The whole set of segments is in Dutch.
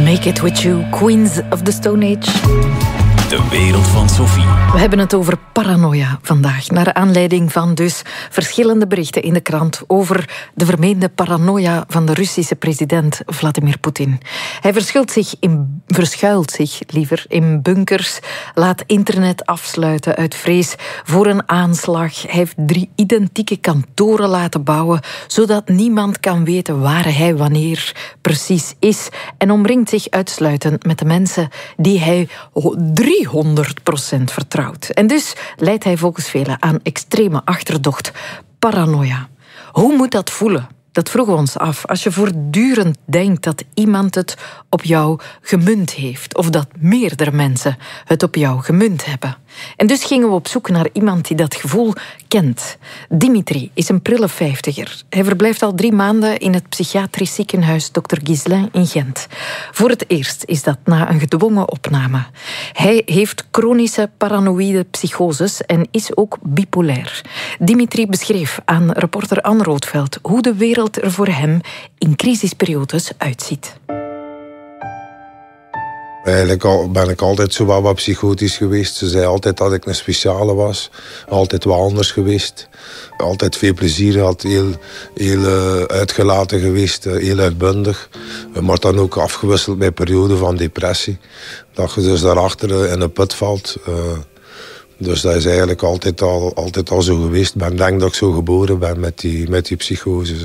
Make It With You, Queens of the Stone Age. De wereld van Sophie. We hebben het over paranoia vandaag. Naar aanleiding van dus verschillende berichten in de krant over de vermeende paranoia van de Russische president Vladimir Poetin. Hij verschuilt zich in bunkers, laat internet afsluiten uit vrees voor een aanslag. Hij heeft 3 identieke kantoren laten bouwen, zodat niemand kan weten waar hij wanneer precies is, en omringt zich uitsluitend met de mensen die hij 300% vertrouwt. En dus leidt hij volgens velen aan extreme achterdocht, paranoia. Hoe moet dat voelen? Dat vroegen we ons af. Als je voortdurend denkt dat iemand het op jou gemunt heeft, of dat meerdere mensen het op jou gemunt hebben. En dus gingen we op zoek naar iemand die dat gevoel kent. Dimitri is een prille 50er. Hij verblijft al 3 maanden in het psychiatrisch ziekenhuis Dr. Ghislain in Gent. Voor het eerst is dat na een gedwongen opname. Hij heeft chronische paranoïde psychoses en is ook bipolair. Dimitri beschreef aan reporter Anne Roodveld hoe de wereld er voor hem in crisisperiodes uitziet. Eigenlijk ben ik altijd zo wat psychotisch geweest. Ze zei altijd dat ik een speciale was. Altijd wat anders geweest. Altijd veel plezier gehad. Heel uitgelaten geweest. Heel uitbundig. Maar dan ook afgewisseld met perioden van depressie. Dat je dus daarachter in een put valt. Dus dat is eigenlijk altijd al zo geweest. Ik denk dat ik zo geboren ben met die psychoses.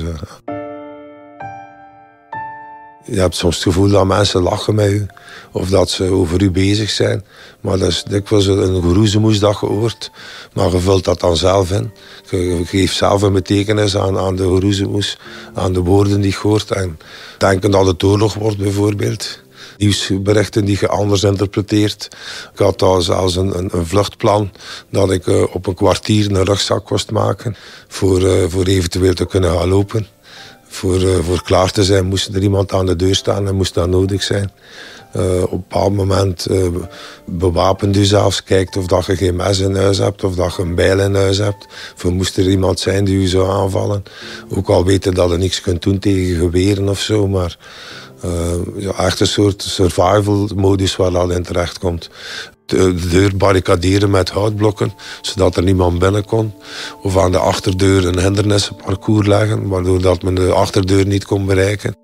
Je hebt soms het gevoel dat mensen lachen met u. Of dat ze over u bezig zijn. Maar dat is dikwijls een geroezemoes dat je hoort. Maar je vult dat dan zelf in. Je geeft zelf een betekenis aan de geroezemoes. Aan de woorden die je hoort. En denken dat het oorlog wordt bijvoorbeeld. Nieuwsberichten die je anders interpreteert. Ik had al zelfs een vluchtplan dat ik op een kwartier een rugzak kost maken. Voor eventueel te kunnen gaan lopen. Voor klaar te zijn moest er iemand aan de deur staan en moest dat nodig zijn. Op een bepaald moment bewapend u zelfs, kijkt of dat je geen mes in huis hebt of dat je een bijl in huis hebt. Of moest er iemand zijn die u zou aanvallen. Ook al weten dat je niks kunt doen tegen geweren of zo, maar echt een soort survival modus waar dat in terecht komt. De deur barricaderen met houtblokken, zodat er niemand binnen kon. Of aan de achterdeur een hindernissenparcours leggen, waardoor dat men de achterdeur niet kon bereiken.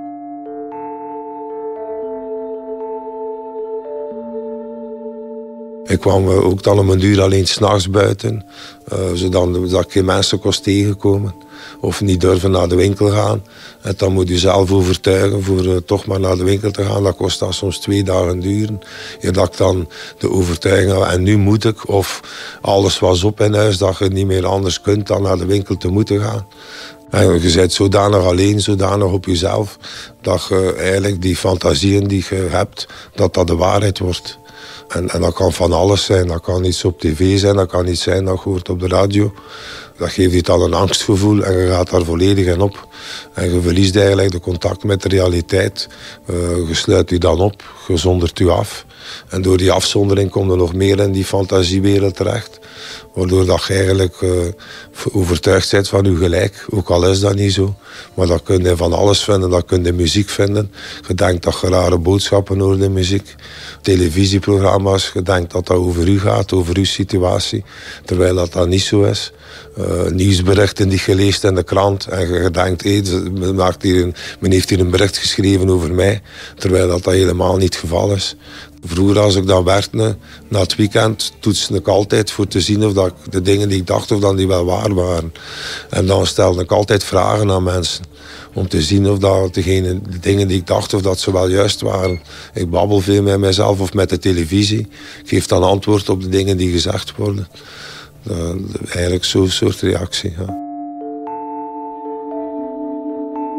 Ik kwam ook dan om een uur alleen 's nachts buiten, zodat ik geen mensen kon tegenkomen. Of niet durven naar de winkel gaan. En dan moet je zelf overtuigen voor toch maar naar de winkel te gaan. Dat kost dan soms 2 dagen duren. Je dacht dan de overtuiging had, en nu moet ik. Of alles was op in huis dat je niet meer anders kunt dan naar de winkel te moeten gaan. En je bent zodanig alleen, zodanig op jezelf, dat je eigenlijk die fantasieën die je hebt, dat de waarheid wordt. En dat kan van alles zijn. Dat kan iets op tv zijn, dat kan iets zijn dat je hoort op de radio. Dat geeft je dan een angstgevoel en je gaat daar volledig in op. En je verliest eigenlijk de contact met de realiteit. Je sluit je dan op, je zondert je af. En door die afzondering kom je nog meer in die fantasiewereld terecht. Waardoor dat je eigenlijk overtuigd bent van je gelijk. Ook al is dat niet zo. Maar dat kun je van alles vinden. Dat kun je in muziek vinden. Je denkt dat je rare boodschappen hoort in muziek. Televisieprogramma's. Je denkt dat dat over u gaat, over uw situatie. Terwijl dat niet zo is. Nieuwsberichten die je leest in de krant. En je denkt, men heeft hier een bericht geschreven over mij. Terwijl dat helemaal niet het geval is. Vroeger als ik dan werkte, na het weekend, toetste ik altijd voor te zien of dat de dingen die ik dacht of dat die wel waar waren. En dan stelde ik altijd vragen aan mensen. Om te zien of dat de dingen die ik dacht of dat ze wel juist waren. Ik babbel veel met mezelf of met de televisie. Ik geef dan antwoord op de dingen die gezegd worden. Eigenlijk zo'n soort reactie, ja.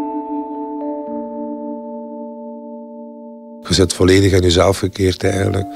Je zit volledig in jezelf gekeerd eigenlijk.